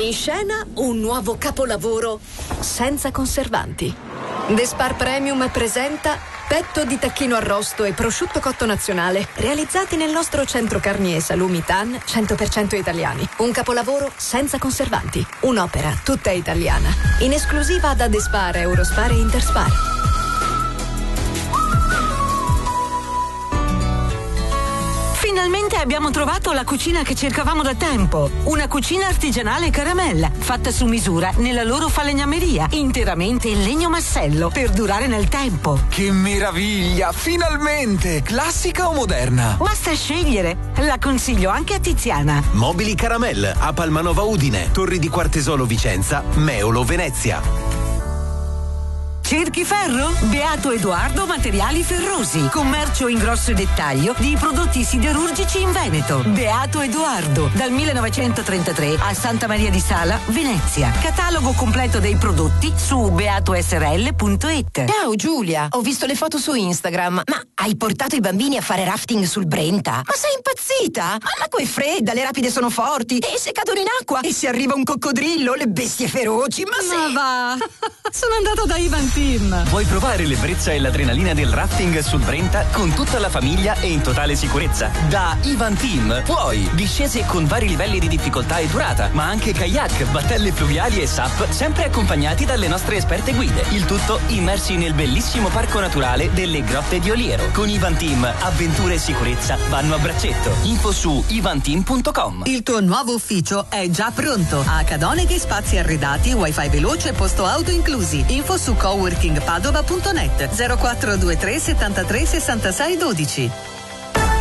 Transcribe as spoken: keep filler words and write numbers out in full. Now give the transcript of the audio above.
In scena un nuovo capolavoro senza conservanti. The Spar Premium presenta petto di tacchino arrosto e prosciutto cotto nazionale, realizzati nel nostro centro carni e salumi Tan cento per cento italiani. Un capolavoro senza conservanti. Un'opera tutta italiana. In esclusiva da The Spar, Eurospar e Interspar. Finalmente abbiamo trovato la cucina che cercavamo da tempo. Una cucina artigianale caramella, fatta su misura nella loro falegnameria, interamente in legno massello, per durare nel tempo. Che meraviglia! Finalmente! Classica o moderna? Basta scegliere. La consiglio anche a Tiziana. Mobili Caramel a Palmanova Udine, Torri di Quartesolo Vicenza, Meolo Venezia. Cerchi ferro? Beato Edoardo Materiali Ferrosi. Commercio in grosso dettaglio di prodotti siderurgici in Veneto. Beato Edoardo, dal millenovecentotrentatré a Santa Maria di Sala, Venezia. Catalogo completo dei prodotti su beato s r l punto i t. Ciao Giulia, ho visto le foto su Instagram. Ma hai portato i bambini a fare rafting sul Brenta? Ma sei impazzita? Ma l'acqua è fredda, le rapide sono forti e se cadono in acqua e se arriva un coccodrillo, le bestie feroci. Ma, Ma sei... va! Sono andata da Ivan Team. Vuoi provare l'ebbrezza e l'adrenalina del rafting sul Brenta con tutta la famiglia e in totale sicurezza? Da Ivan Team puoi discese con vari livelli di difficoltà e durata, ma anche kayak, battelle fluviali e S U P, sempre accompagnati dalle nostre esperte guide. Il tutto immersi nel bellissimo parco naturale delle Grotte di Oliero. Con Ivan Team, avventure e sicurezza vanno a braccetto. Info su ivanteam punto com. Il tuo nuovo ufficio è già pronto. A Cadoneghi, spazi arredati, wifi veloce e posto auto inclusi. Info su coworking padova punto net. zero quattro due tre settantatré sessantasei dodici.